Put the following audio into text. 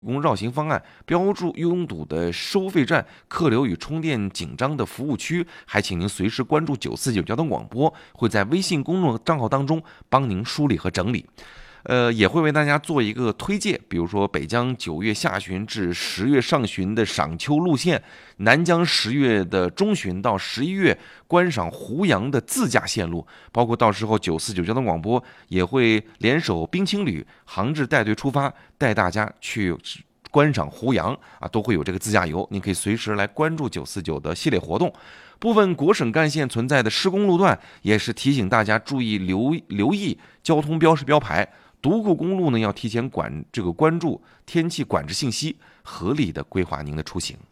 供绕行方案，标注拥堵的收费站、客流与充电紧张的服务区。还请您随时关注949交通广播，会在微信公众账号当中帮您梳理和整理。也会为大家做一个推荐，比如说北疆9月下旬至10月上旬的赏秋路线，南疆10月的中旬到11月观赏胡杨的自驾线路，包括到时候949交通广播也会联手冰青旅、杭志带队出发，带大家去观赏胡杨啊，都会有这个自驾游，您可以随时来关注949的系列活动。部分国省干线存在的施工路段，也是提醒大家注意留意交通标识标牌。独库公路呢，要提前关注天气管制信息，合理的规划您的出行。